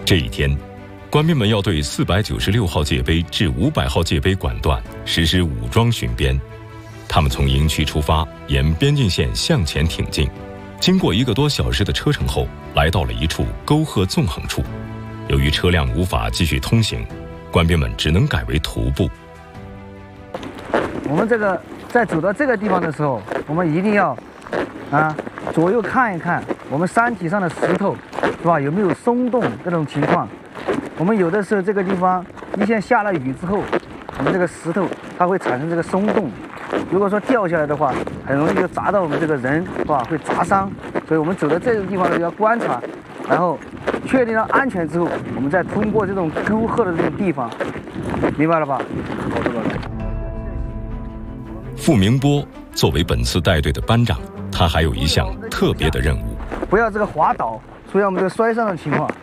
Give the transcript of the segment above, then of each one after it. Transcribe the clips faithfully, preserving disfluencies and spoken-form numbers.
这一天，官兵们要对四百九十六号界碑至五百号界碑管段实施武装巡边。他们从营区出发，沿边境线向前挺进。经过一个多小时的车程后，来到了一处沟壑纵横处。由于车辆无法继续通行，官兵们只能改为徒步。 我们这个在走到这个地方的时候，我们一定要啊左右看一看我们山体上的石头，是吧？有没有松动这种情况？我们有的时候这个地方一线下了雨之后，我们这个石头它会产生这个松动，如果说掉下来的话，很容易就砸到我们这个人，是吧？会砸伤。所以我们走到这个地方呢，要观察，然后确定了安全之后，我们再通过这种沟壑的这种地方，明白了吧？好的，了。 傅明波作为本次带队的班长，他还有一项特别的任务， 不要这个滑倒，出现我们这个摔伤的情况。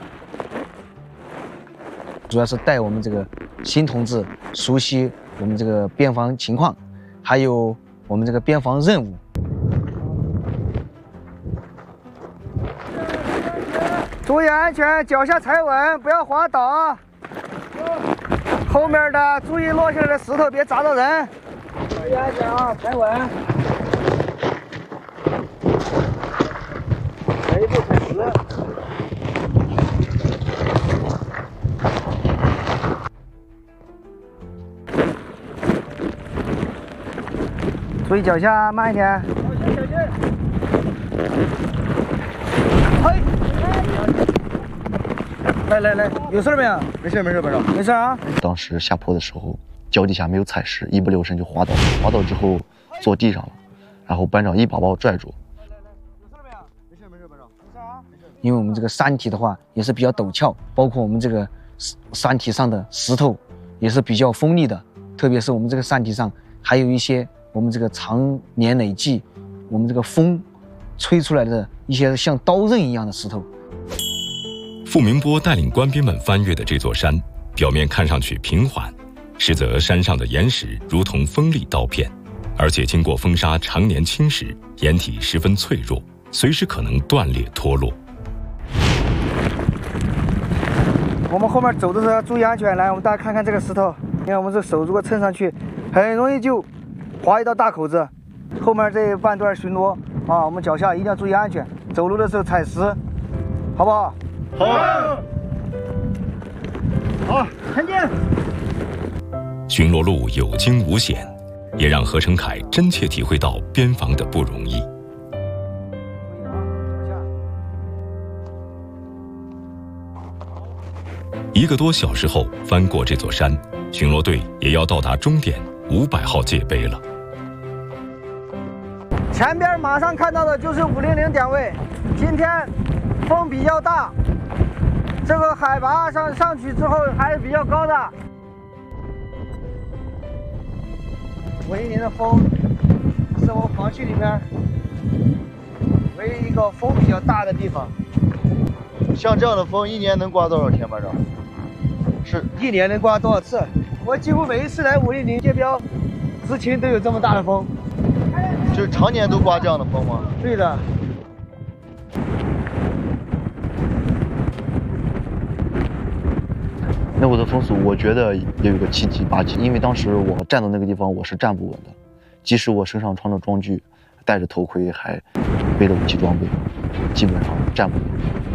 主要是带我们这个新同志熟悉我们这个边防情况，还有我们这个边防任务。 注意安全，脚下踩稳，不要滑倒。后面的注意落下来的石头别砸到人。注意安全啊，踩稳。踩一步踩实。注意脚下，慢一点。小心，小心。嘿。来来来，有事没有？没事没事，班长，没事啊。 当时下坡的时候，脚底下没有踩实，一不留神就滑倒了。滑倒之后坐地上了，然后班长一把把我拽住。 来来来，有事没有？没事没事，班长，没事啊。 因为我们这个山体的话也是比较陡峭，包括我们这个山体上的石头也是比较锋利的，特别是我们这个山体上还有一些我们这个长年累计，我们这个风吹出来的一些像刀刃一样的石头。 傅明波带领官兵们翻越的这座山，表面看上去平缓，实则山上的岩石如同锋利刀片，而且经过风沙常年侵蚀，岩体十分脆弱，随时可能断裂脱落。 我们后面走的时候要注意安全。来，我们大家看看这个石头，你看我们这手如果撑上去，很容易就划一道大口子。后面这半段巡逻啊，我们脚下一定要注意安全，走路的时候踩实，好不好？好。好，前进。 巡逻路有惊无险，也让何成凯真切体会到边防的不容易。一个多小时后，翻过这座山，巡逻队也要到达终点五百号界碑了。 前边马上看到的就是五零零点位。今天风比较大，这个海拔上上去之后还是比较高的。五零零的风是我们防区里面唯一一个风比较大的地方。 像这样的风一年能刮多少天，班长？是一年能刮多少次？我几乎每一次来五零零界标执勤都有这么大的风。 就是常年都刮这样的风吗？ 对的。 那我的风速，我觉得也有个七级八级，因为当时我站到那个地方，我是站不稳的，即使我身上穿着装具，戴着头盔，还背着武器装备，基本上站不稳。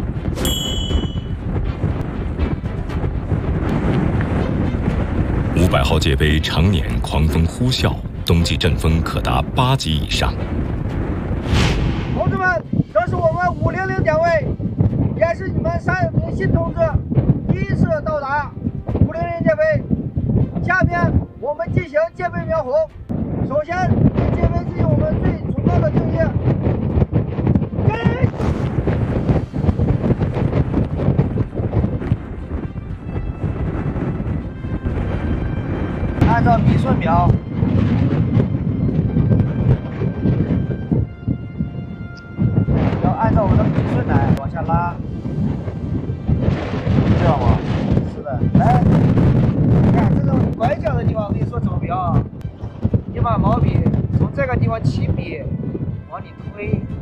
五百号界碑常年狂风呼啸，冬季阵风可达八级以上。 同志们，这是我们五零零点位，也是你们三名新同志第一次到达五零零界碑。下面我们进行界碑描红。首先对界碑进行我们最崇高的敬意。按照米顺表，要按照我们的米顺来往下拉，这样吗？是的。来，你看这种拐角的地方，我跟你说怎么描啊？你把毛笔从这个地方起笔，往里推。